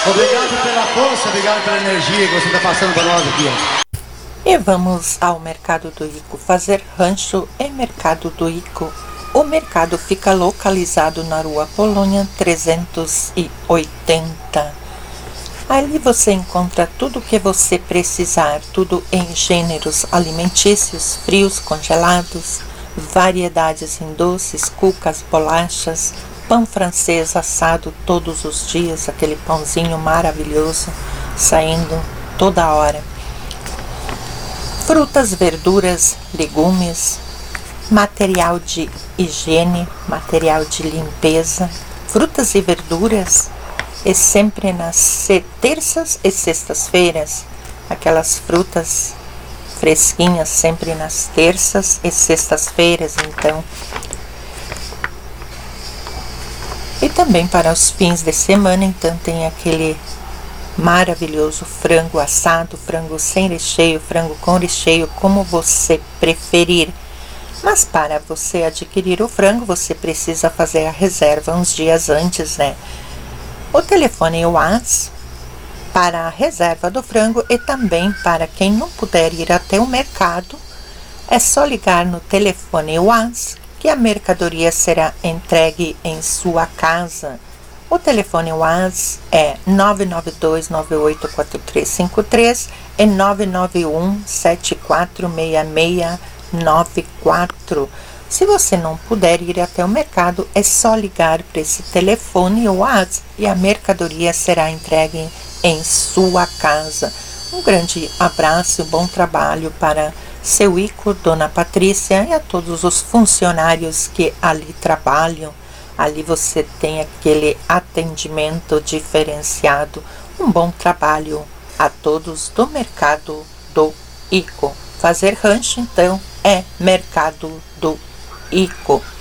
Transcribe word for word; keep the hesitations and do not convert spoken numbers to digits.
Obrigado pela força, obrigado pela energia que você está passando para nós aqui. Ó. E vamos ao mercado do Ico fazer rancho em mercado do Ico. O mercado fica localizado na rua Polônia trezentos e oitenta. Ali você encontra tudo o que você precisar, tudo em gêneros alimentícios, frios, congelados, variedades em doces, cucas, bolachas, pão francês assado todos os dias, aquele pãozinho maravilhoso saindo toda hora. Frutas, verduras, legumes, material de higiene, material de limpeza, frutas e verduras, e sempre nas terças e sextas-feiras, aquelas frutas fresquinhas sempre nas terças e sextas-feiras, então. E também para os fins de semana, então tem aquele maravilhoso frango assado, frango sem recheio, frango com recheio, como você preferir. Mas para você adquirir o frango, você precisa fazer a reserva uns dias antes, né? O telefone WhatsApp para a reserva do frango e também para quem não puder ir até o mercado, é só ligar no telefone WhatsApp que a mercadoria será entregue em sua casa. O telefone WhatsApp é nove nove dois nove oito quatro três cinco três e nove nove um sete quatro seis seis nove quatro. Se você não puder ir até o mercado, é só ligar para esse telefone ou WhatsApp e a mercadoria será entregue em sua casa. Um grande abraço e bom trabalho para seu Ico, Dona Patrícia e a todos os funcionários que ali trabalham. Ali você tem aquele atendimento diferenciado. Um bom trabalho a todos do mercado do Ico. Fazer rancho, então, é mercado do Ico.